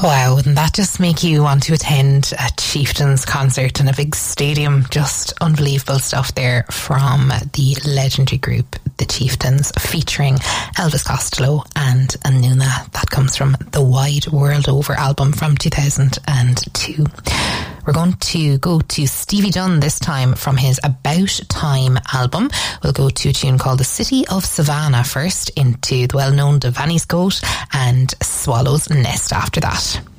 Wow, wouldn't that just make you want to attend a Chieftains concert in a big stadium? Just unbelievable stuff there from the legendary group The Chieftains, featuring Elvis Costello and Anuna. That comes from the Wide World Over album from 2002. We're going to go to Stevie Dunn this time from his About Time album. We'll go to a tune called The City of Savannah first, into the well-known Devanny's Goat and Swallow's Nest after that.